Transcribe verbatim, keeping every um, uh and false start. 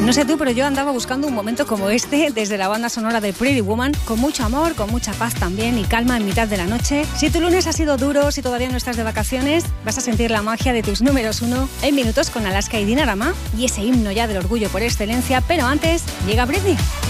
No sé tú, pero yo andaba buscando un momento como este desde la banda sonora de Pretty Woman, con mucho amor, con mucha paz también y calma en mitad de la noche. Si tu lunes ha sido duro, si todavía no estás de vacaciones, vas a sentir la magia de tus números uno en minutos con Alaska y Dinarama y ese himno ya del orgullo por excelencia, pero antes llega Britney.